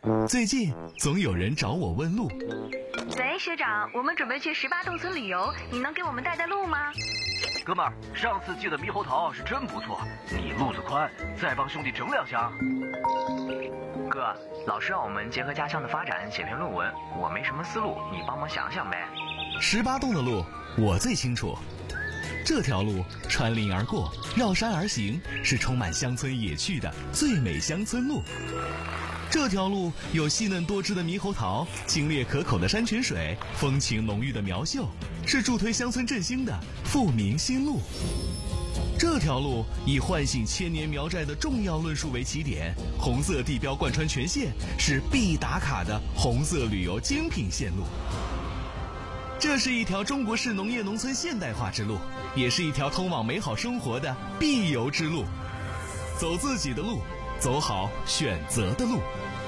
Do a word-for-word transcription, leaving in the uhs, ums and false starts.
最近总有人找我问路。 喂，学长，我们准备去十八洞村旅游，你能给我们带带路吗？ 哥们儿，上次记得猕猴桃是真不错，你路子宽，再帮兄弟整两箱。 哥，老师让我们结合家乡的发展写篇论文，我没什么思路，你帮忙想想呗。 十八洞的路我最清楚，这条路穿林而过，绕山而行，是充满乡村野趣的最美乡村路。这条路有细嫩多汁的猕猴桃，清冽可口的山泉水，风情浓郁的苗秀，是助推乡村振兴的富民新路。这条路以唤醒千年苗寨的重要论述为起点，红色地标贯穿全线，是必打卡的红色旅游精品线路。这是一条中国式农业农村现代化之路，也是一条通往美好生活的必游之路。走自己的路，走好选择的路。